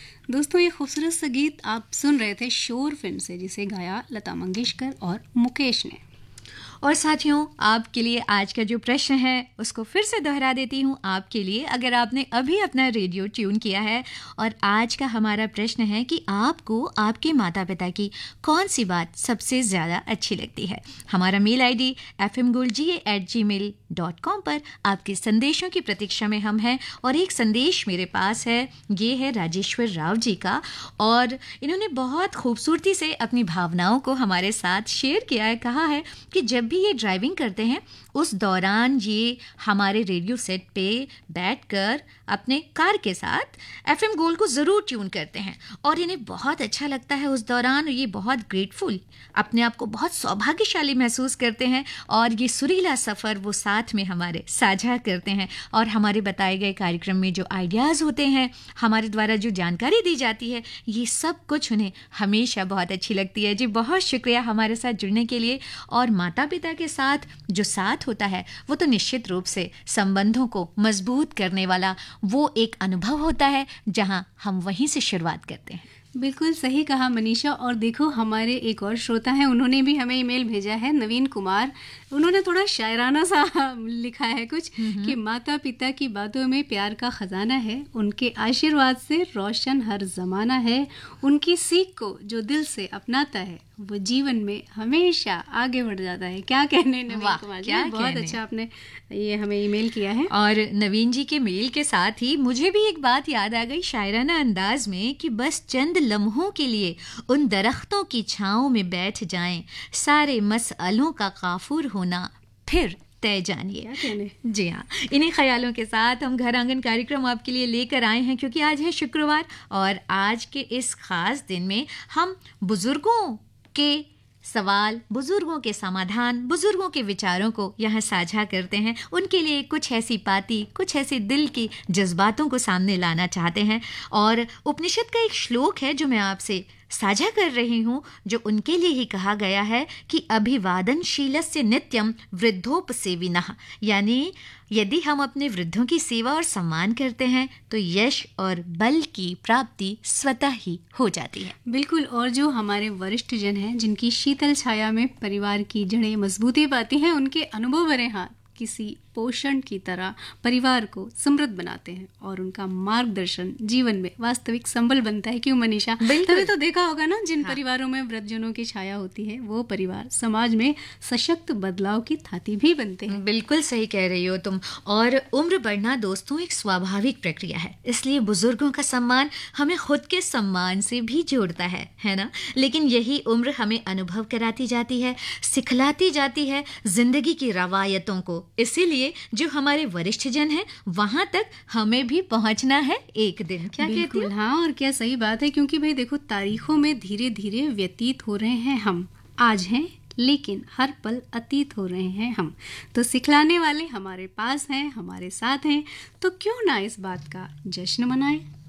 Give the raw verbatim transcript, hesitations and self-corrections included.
दोस्तों, ये खूबसूरत सा गीत आप सुन रहे थे शोर फिल्म से, जिसे गाया लता मंगेशकर और मुकेश ने। और साथियों, आपके लिए आज का जो प्रश्न है उसको फिर से दोहरा देती हूँ आपके लिए, अगर आपने अभी अपना रेडियो ट्यून किया है। और आज का हमारा प्रश्न है कि आपको आपके माता पिता की कौन सी बात सबसे ज़्यादा अच्छी लगती है। हमारा mail ID F M gold जी ए एट जी मेल डॉट कॉम पर आपके संदेशों की प्रतीक्षा में हम हैं। और एक संदेश मेरे पास है, ये है राजेश्वर राव जी का, और इन्होंने बहुत खूबसूरती से अपनी भावनाओं को हमारे साथ शेयर किया है। कहा है कि जब भी ये ड्राइविंग करते हैं उस दौरान ये हमारे रेडियो सेट पे बैठकर अपने कार के साथ एफएम गोल्ड को ज़रूर ट्यून करते हैं और इन्हें बहुत अच्छा लगता है उस दौरान। ये बहुत ग्रेटफुल, अपने आप को बहुत सौभाग्यशाली महसूस करते हैं और ये सुरीला सफ़र वो साथ में हमारे साझा करते हैं। और हमारे बताए गए कार्यक्रम में जो आइडियाज़ होते हैं, हमारे द्वारा जो जानकारी दी जाती है, ये सब कुछ उन्हें हमेशा बहुत अच्छी लगती है। जी बहुत शुक्रिया हमारे साथ जुड़ने के लिए। और माता पिता के साथ जो साथ होता है वो तो निश्चित रूप से संबंधों को मजबूत करने वाला वो एक अनुभव होता है, जहां हम वहीं से शुरुआत करते हैं। बिल्कुल सही कहा मनीषा। और देखो, हमारे एक और श्रोता हैं, उन्होंने भी हमें ईमेल भेजा है, नवीन कुमार। उन्होंने थोड़ा शायराना सा लिखा है कुछ कि माता पिता की बातों में प्यार का खजाना है, उनके आशीर्वाद से रोशन हर जमाना है, उनकी सीख को जो दिल से अपनाता है वो जीवन में हमेशा आगे बढ़ जाता है। क्या कहने नवीन कुमार जी, बहुत अच्छा आपने ये हमें ईमेल किया है। और नवीन जी के मेल के साथ ही मुझे भी एक बात याद आ गई शायराना अंदाज में कि बस चंद लम्हों के लिए उन दरख्तों की छांव में बैठ जाएं, सारे मसअलों का काफूर होना फिर तय जानिए। जी हाँ, इन्हीं ख्यालों के साथ हम घर आंगन कार्यक्रम आपके लिए लेकर आए हैं, क्योंकि आज है शुक्रवार और आज के इस खास दिन में हम बुजुर्गों के सवाल, बुजुर्गों के समाधान, बुजुर्गों के विचारों को यहाँ साझा करते हैं। उनके लिए कुछ ऐसी बातें, कुछ ऐसे दिल की जज्बातों को सामने लाना चाहते हैं। और उपनिषद का एक श्लोक है जो मैं आपसे साझा कर रही हूँ, जो उनके लिए ही कहा गया है कि अभिवादनशीलस्य नित्यम वृद्धोपसेविनः, यानी यदि हम अपने वृद्धों की सेवा और सम्मान करते हैं तो यश और बल की प्राप्ति स्वतः ही हो जाती है। बिल्कुल। और जो हमारे वरिष्ठ जन हैं, जिनकी शीतल छाया में परिवार की जड़ें मजबूती पाती हैं, उनके अनुभव भरे हाथ किसी पोषण की तरह परिवार को समृद्ध बनाते हैं और उनका मार्गदर्शन जीवन में वास्तविक संबल बनता है। क्यों मनीषा? तभी तो देखा होगा ना, जिन हाँ। परिवारों में वृद्धजनों की छाया होती है वो परिवार समाज में सशक्त बदलाव की थाती भी बनते हैं। बिल्कुल सही कह रही हो तुम। और उम्र बढ़ना दोस्तों एक स्वाभाविक प्रक्रिया है, इसलिए बुजुर्गों का सम्मान हमें खुद के सम्मान से भी जोड़ता है, है ना? लेकिन यही उम्र हमें अनुभव कराती जाती है, सिखलाती जाती है जिंदगी की रवायतों को। इसीलिए जो हमारे वरिष्ठ जन हैं वहां तक हमें भी पहुंचना है एक दिन। क्या कहती हो? हाँ, और क्या सही बात है। क्योंकि भाई देखो, तारीखों में धीरे धीरे व्यतीत हो रहे हैं हम, आज हैं लेकिन हर पल अतीत हो रहे हैं हम। तो सिखलाने वाले हमारे पास हैं, हमारे साथ हैं, तो क्यों ना इस बात का जश्न मनाएं।